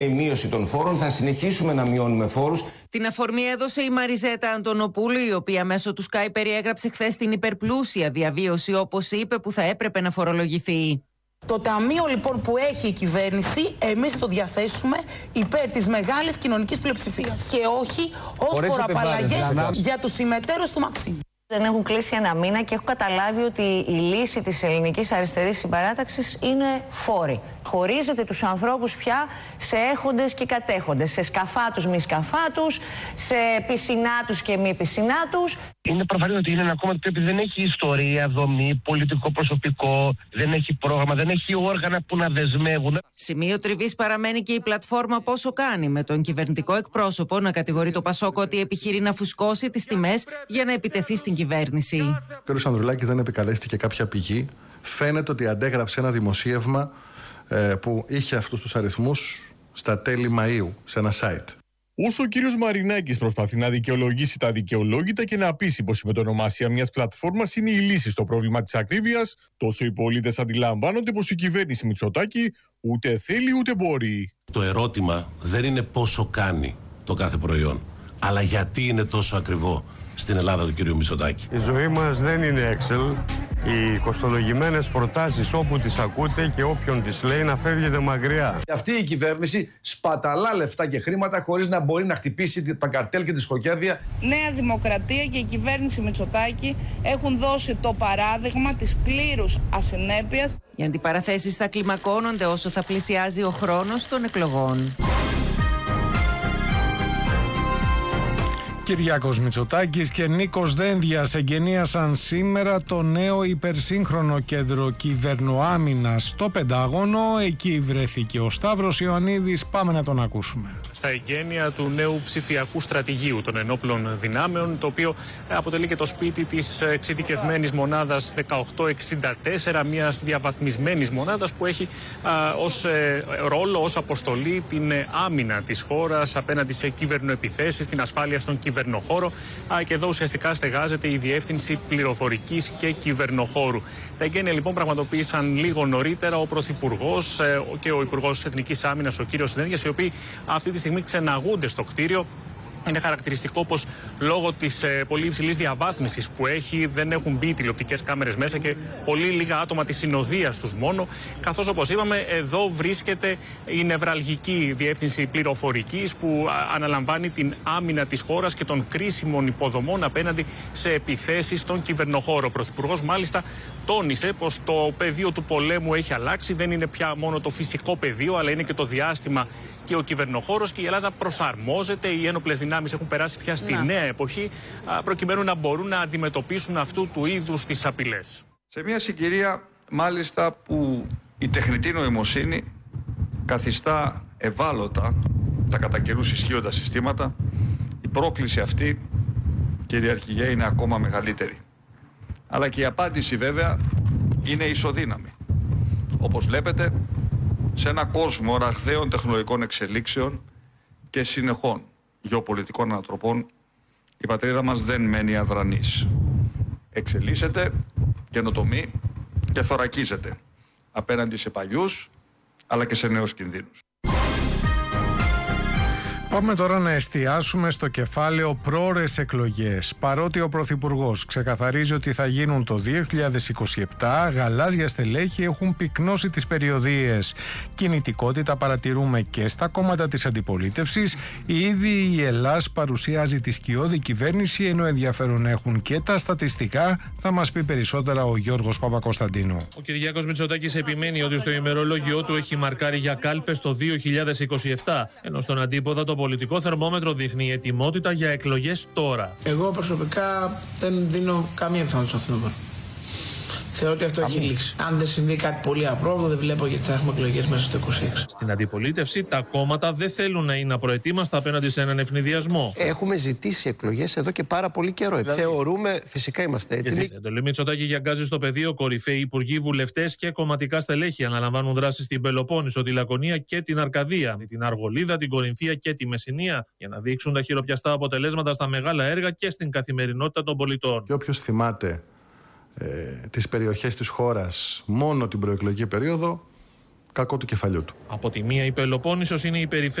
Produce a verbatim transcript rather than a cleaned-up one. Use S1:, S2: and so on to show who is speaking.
S1: Η μείωση των φόρων, θα συνεχίσουμε να μειώνουμε φόρους.
S2: Την αφορμή έδωσε η Μαριζέτα Αντωνοπούλου, η οποία μέσω του Sky περιέγραψε χθες την υπερπλούσια διαβίωση, όπως είπε, που θα έπρεπε να φορολογηθεί.
S3: Το ταμείο λοιπόν που έχει η κυβέρνηση, εμείς θα το διαθέσουμε υπέρ της μεγάλης κοινωνικής πλειοψηφίας και όχι ως φοροαπαλλαγές για τους συμμετέρους του Μαξίμου.
S4: Δεν έχουν κλείσει ένα μήνα και έχω καταλάβει ότι η λύση της ελληνικής αριστερής συμπαράταξης είναι φόροι. Χωρίζετε τους ανθρώπους πια σε έχοντες και κατέχοντες, σε σκαφάτους μη σκαφάτους, σε πισινάτους και μη πισινάτους.
S5: Είναι προφανές ότι είναι ένα κόμμα που δεν έχει ιστορία, δομή, πολιτικό προσωπικό, δεν έχει πρόγραμμα, δεν έχει όργανα που να δεσμεύουν.
S2: Σημείο τριβής παραμένει και η πλατφόρμα Πόσο Κάνει, με τον κυβερνητικό εκπρόσωπο να κατηγορεί το Πασόκ ότι επιχειρεί να φουσκώσει τις τιμές για να επιτεθεί στην κυβέρνηση.
S6: Ο κ. Ανδρουλάκης δεν επικαλέστηκε κάποια πηγή. Φαίνεται ότι αντέγραψε ένα δημοσίευμα ε, που είχε αυτούς τους αριθμούς στα τέλη Μαΐου σε ένα site.
S7: Όσο ο κύριος Μαρινάκης προσπαθεί να δικαιολογήσει τα δικαιολόγητα και να πείσει πως η μετονομασία μιας πλατφόρμας είναι η λύση στο πρόβλημα της ακρίβειας, τόσο οι πολίτες αντιλαμβάνονται πως η κυβέρνηση Μητσοτάκη ούτε θέλει ούτε μπορεί.
S8: Το ερώτημα δεν είναι πόσο κάνει το κάθε προϊόν, αλλά γιατί είναι τόσο ακριβό στην Ελλάδα του κυρίου Μητσοτάκη.
S9: Η ζωή μας δεν είναι Excel. Οι κοστολογημένες προτάσεις όπου τις ακούτε και όποιον τις λέει να φεύγετε μακριά.
S10: Αυτή η κυβέρνηση σπαταλά λεφτά και χρήματα χωρίς να μπορεί να χτυπήσει τα καρτέλ και τη σκοκέρδια.
S11: Νέα Δημοκρατία και η κυβέρνηση Μητσοτάκη έχουν δώσει το παράδειγμα της πλήρους ασυνέπειας.
S2: Οι αντιπαραθέσεις θα κλιμακώνονται όσο θα πλησιάζει ο χρόνος των εκλογών.
S12: Κυριάκος Μητσοτάκης και Νίκος Δένδιας εγκαινίασαν σήμερα το νέο υπερσύγχρονο κέντρο κυβερνοάμυνας στο Πεντάγωνο. Εκεί βρέθηκε ο Σταύρος Ιωαννίδης. Πάμε να τον ακούσουμε.
S13: Στα εγγένεια του νέου ψηφιακού στρατηγίου των ενόπλων δυνάμεων, το οποίο αποτελεί και το σπίτι της εξειδικευμένης μονάδας δεκαοκτώ εξήντα τέσσερα, μιας διαβαθμισμένης μονάδας που έχει α, ως ε, ρόλο, ως αποστολή την ε, άμυνα της χώρας απέναντι σε κυβερνοεπιθέσεις, την ασφάλεια στον κυβερνοχώρο, α, και εδώ ουσιαστικά στεγάζεται η Διεύθυνση Πληροφορικής και Κυβερνοχώρου. Τα εγγένεια λοιπόν πραγματοποίησαν λίγο νωρίτερα ο Πρωθυπουργός ε, και ο Υπουργός Εθνικής Άμυνας, ο κύριος Δένδιας, οι οποίοι αυτή τη στιγμή ξεναγούνται στο κτίριο. Είναι χαρακτηριστικό πως λόγω της ε, πολύ υψηλής διαβάθμισης που έχει δεν έχουν μπει τηλεοπτικές κάμερες μέσα και πολύ λίγα άτομα της συνοδείας τους μόνο. Καθώς, όπως είπαμε, εδώ βρίσκεται η νευραλγική Διεύθυνση Πληροφορικής που α, αναλαμβάνει την άμυνα της χώρας και των κρίσιμων υποδομών απέναντι σε επιθέσεις στον κυβερνοχώρο. Ο Πρωθυπουργός μάλιστα τόνισε πως το πεδίο του πολέμου έχει αλλάξει. Δεν είναι πια μόνο το φυσικό πεδίο, αλλά είναι και το διάστημα και ο κυβερνοχώρος, και η Ελλάδα προσαρμόζεται. Οι ένοπλες δυνάμεις έχουν περάσει πια στη να. νέα εποχή, προκειμένου να μπορούν να αντιμετωπίσουν αυτού του είδους τις απειλές.
S14: Σε μια συγκυρία μάλιστα που η τεχνητή νοημοσύνη καθιστά ευάλωτα τα κατά καιρούς ισχύοντα συστήματα, η πρόκληση αυτή, κύριε Αρχηγέ, είναι ακόμα μεγαλύτερη. Αλλά και η απάντηση βέβαια είναι ισοδύναμη. Όπως βλέπετε, σε ένα κόσμο ραχδαίων τεχνολογικών εξελίξεων και συνεχών γεωπολιτικών ανατροπών, η πατρίδα μας δεν μένει αδρανής. Εξελίσσεται, καινοτομεί και θωρακίζεται απέναντι σε παλιούς αλλά και σε νέους κινδύνους.
S12: Πάμε τώρα να εστιάσουμε στο κεφάλαιο πρόορες εκλογές. Παρότι ο Πρωθυπουργός ξεκαθαρίζει ότι θα γίνουν το δύο χιλιάδες είκοσι επτά, γαλάζια στελέχη έχουν πυκνώσει τις περιοδίες. Κινητικότητα παρατηρούμε και στα κόμματα της αντιπολίτευσης. Ήδη η Ελλάς παρουσιάζει τη σκιώδη κυβέρνηση, ενώ ενδιαφέρον έχουν και τα στατιστικά. Θα μας πει περισσότερα ο Γιώργος Παπακοσταντίνου.
S15: Ο Κυριάκος Μητσοτάκης επιμένει ότι στο ημερολόγιο του έχει μαρκάρει για κάλπες το δύο χιλιάδες είκοσι επτά, ενώ στον αντίποδα το πολιτικό θερμόμετρο δείχνει ετοιμότητα για εκλογές τώρα.
S16: Εγώ προσωπικά δεν δίνω καμία πιθανότητα στο φθινόπωρο. Θεωρώ ότι αυτό Αμήν. έχει λήξει. Αν δεν συμβεί κάτι πολύ απρόβλεπτο, δεν βλέπω γιατί θα έχουμε εκλογές μέσα στο είκοσι έξι.
S15: Στην αντιπολίτευση, τα κόμματα δεν θέλουν να είναι απροετοίμαστα απέναντι σε έναν ευνηδιασμό.
S17: Έχουμε ζητήσει εκλογές εδώ και πάρα πολύ καιρό. Δηλαδή... Θεωρούμε, φυσικά είμαστε έτοιμοι.
S15: Η εντολή Μητσοτάκη για γκάζι στο πεδίο, κορυφαίοι υπουργοί, βουλευτές και κομματικά στελέχη αναλαμβάνουν δράση στην Πελοπόννησο, τη Λακωνία και την Αρκαδία, την Αργολίδα, την Κορινθία και τη Μεσσηνία, για να δείξουν τα χειροπιαστά αποτελέσματα στα μεγάλα έργα και στην καθημερινότητα των πολιτών.
S6: Και όποιος θυμάται Ε, τις περιοχές της χώρας μόνο την προεκλογική περίοδο, κακό του κεφαλιού του.
S15: Από τη μία η Πελοπόννησος είναι η περιφέρεια